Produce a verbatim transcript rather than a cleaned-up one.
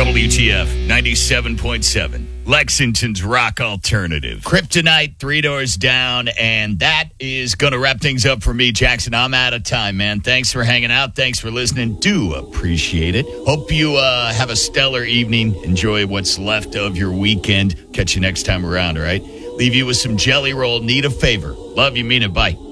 W T F ninety-seven point seven, Lexington's rock alternative. Kryptonite, Three Doors Down, and that is going to wrap things up for me, Jackson. I'm out of time, man. Thanks for hanging out. Thanks for listening. Do appreciate it. Hope you uh, have a stellar evening. Enjoy what's left of your weekend. Catch you next time around, all right? Leave you with some Jelly Roll. Need a favor. Love you, mean it. Bye.